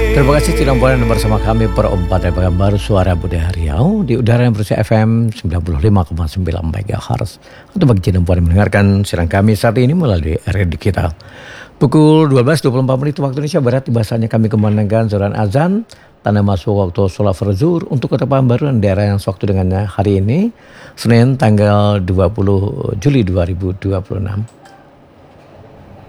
Terima kasih sudah bersama kami berempat dari baru suara Budaya Riau di udara yang berusia FM 95,9 MHz. Untuk bagi yang mendengarkan siaran kami saat ini melalui area digital. Pukul 12.24 menit waktu Indonesia Barat tibasannya kami kemandangkan zoran azan tanda masuk waktu sholat farzuhur untuk Kota Pekanbaru dan daerah yang sewaktu dengannya hari ini Senin tanggal 20 Juli 2026.